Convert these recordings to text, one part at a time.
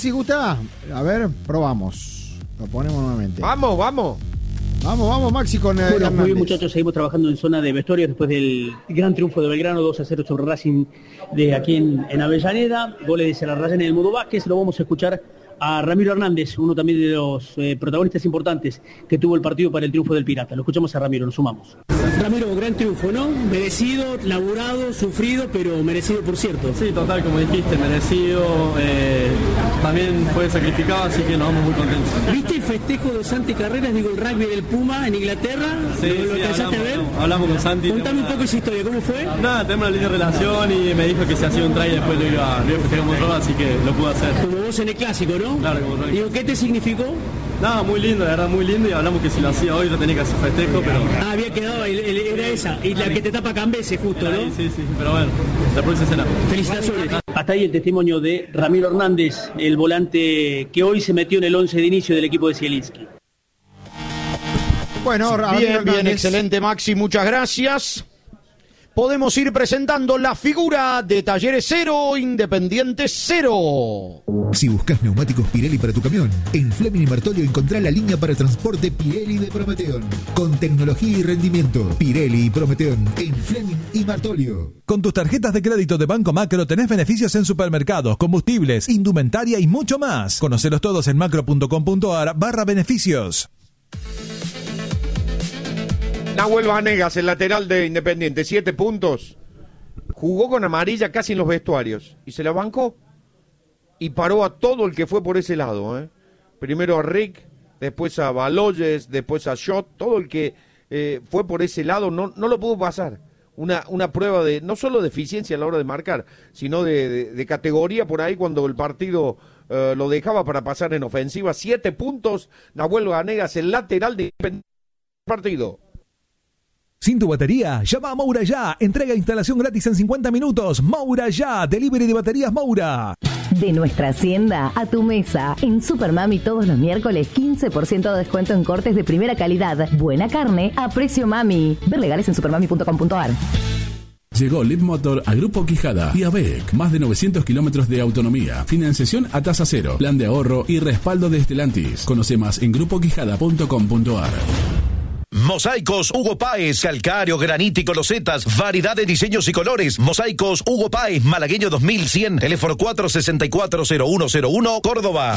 Si gusta, a ver, probamos. Lo ponemos nuevamente. Vamos, Maxi, con Bueno, Hernández. muy bien, muchachos, seguimos trabajando en zona de vestuarios después del gran triunfo de Belgrano 2-0 sobre Racing de aquí en Avellaneda. Goles de Celarrayán en el Mudo Vázquez. Lo vamos a escuchar a Ramiro Hernández, uno también de los protagonistas importantes que tuvo el partido para el triunfo del Pirata. Lo escuchamos a Ramiro, nos sumamos. Ramiro, gran triunfo, ¿no? Merecido, laburado, sufrido, pero merecido, por cierto. Sí, total, como dijiste, merecido. También fue sacrificado, así que nos vamos muy contentos. ¿Viste el festejo de Santi Carreras, digo, el rugby del Puma en Inglaterra? Sí, ¿Lo alcanzaste a ver? Hablamos con Santi. Contame un poco esa historia, ¿cómo fue? Nada, tenemos una linda relación y me dijo que si hacía un try después lo iba a festejar como yo, así que lo pude hacer. Como vos en el clásico, ¿no? Claro, como yo. Digo, ¿qué te significó? Nada, muy lindo, la verdad, muy lindo, y hablamos que si lo hacía hoy lo tenía que hacer festejo, pero... Había quedado, era esa, y la que te tapa Cambese justo, ¿no? Sí, pero bueno, la próxima será. Felicitaciones. Hasta ahí el testimonio de Ramiro Hernández, el volante que hoy se metió en el 11 de inicio del equipo de Zielinski. Bueno, bien, excelente, Maxi, muchas gracias. Podemos ir presentando la figura de Talleres 0, Independiente 0. Si buscas neumáticos Pirelli para tu camión, en Fleming y Martolio encontrá la línea para transporte Pirelli de Prometeon. Con tecnología y rendimiento, Pirelli y Prometeon en Fleming y Martolio. Con tus tarjetas de crédito de Banco Macro tenés beneficios en supermercados, combustibles, indumentaria y mucho más. Conocelos todos en macro.com.ar/beneficios. Nahuel Vanegas, el lateral de Independiente, 7 puntos. Jugó con amarilla casi en los vestuarios y se la bancó. Y paró a todo el que fue por ese lado. Primero a Rick, después a Baloyes, después a Schott. Todo el que fue por ese lado no lo pudo pasar. Una prueba de no solo de eficiencia a la hora de marcar, sino de categoría por ahí cuando el partido lo dejaba para pasar en ofensiva. 7 puntos, Nahuel Vanegas, el lateral de Independiente. Partido. Sin tu batería, llama a Moura Ya. Entrega e instalación gratis en 50 minutos. Moura Ya, delivery de baterías Moura. De nuestra hacienda a tu mesa. En Supermami todos los miércoles 15% de descuento en cortes de primera calidad. Buena carne a precio mami. Ver legales en supermami.com.ar. Llegó Leadmotor a Grupo Quijada y ABEC. Más de 900 kilómetros de autonomía. Financiación a tasa cero. Plan de ahorro y respaldo de Stellantis. Conoce más en grupoquijada.com.ar. Mosaicos Hugo Páez, calcáreo, granítico, losetas, variedad de diseños y colores. Mosaicos Hugo Páez, Malagueño 2100, teléfono 464-0101, Córdoba.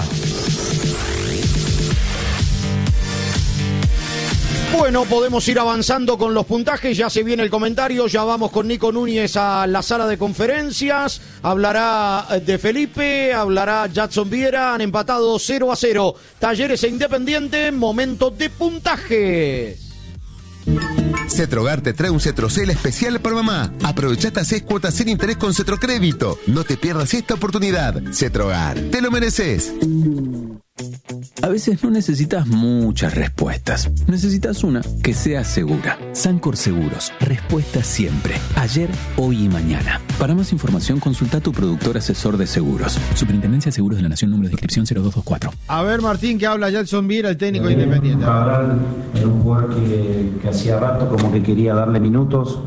Bueno, podemos ir avanzando con los puntajes, ya se viene el comentario, ya vamos con Nico Núñez a la sala de conferencias, hablará de Felipe, hablará Jadson Viera, han empatado 0-0, Talleres e Independiente, momento de puntajes. Cetrogar te trae un Cetrocel especial para mamá. Aprovecha hasta 6 cuotas sin interés con Cetrocrédito. No te pierdas esta oportunidad. Cetrogar, te lo mereces. A veces no necesitas muchas respuestas. Necesitas una que sea segura. Sancor Seguros. Respuesta siempre. Ayer, hoy y mañana. Para más información, consulta a tu productor asesor de seguros. Superintendencia de Seguros de la Nación, número de inscripción 0224. A ver, Martín, que habla Jadson Viera, el técnico de Independiente. Cabral era un jugador que hacía rato como que quería darle minutos.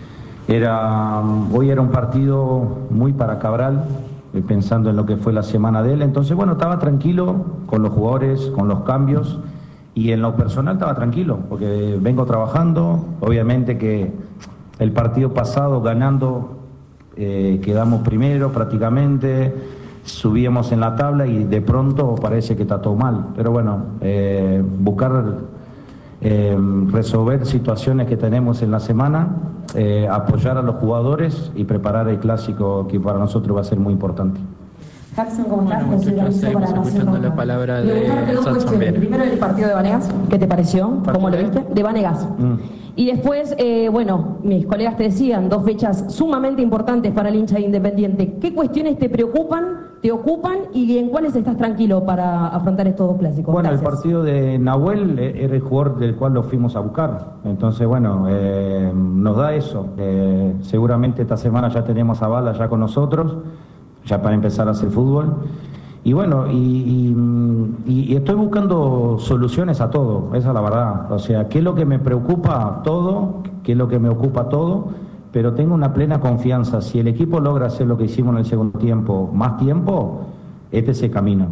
Hoy era un partido muy para Cabral, pensando en lo que fue la semana de él. Entonces, bueno, estaba tranquilo con los jugadores, con los cambios, y en lo personal estaba tranquilo, porque vengo trabajando. Obviamente que el partido pasado, ganando, quedamos primero prácticamente, subíamos en la tabla y de pronto parece que está todo mal. Pero bueno, buscar resolver situaciones que tenemos en la semana, apoyar a los jugadores y preparar el clásico, que para nosotros va a ser muy importante. Jackson, ¿cómo estás? Nosotros seguimos escuchando la palabra de Jadson Viera. Primero el partido de Vanegas, ¿qué te pareció? ¿Cómo lo viste? De Vanegas. Y después, bueno, mis colegas te decían, 2 fechas sumamente importantes para el hincha de Independiente. ¿Qué cuestiones te preocupan, te ocupan y en cuáles estás tranquilo para afrontar estos 2 clásicos? Bueno, Gracias. El partido de Nahuel era el jugador del cual lo fuimos a buscar. Entonces, bueno, nos da eso. Seguramente esta semana ya tenemos a Bala ya con nosotros, ya para empezar a hacer fútbol. Y bueno, y estoy buscando soluciones a todo, esa es la verdad. O sea, ¿qué es lo que me preocupa? Todo, ¿qué es lo que me ocupa? Todo, pero tengo una plena confianza. Si el equipo logra hacer lo que hicimos en el segundo tiempo, más tiempo, este es el camino.